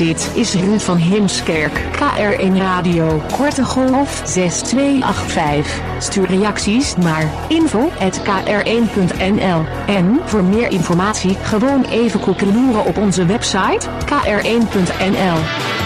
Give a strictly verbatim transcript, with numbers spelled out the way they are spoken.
Dit is Ruud van Heemskerk, K R één Radio, Korte Golf zes twee acht vijf. Stuur reacties naar info at k r één punt n l. En voor meer informatie gewoon even koekeloeren op onze website k r één punt n l.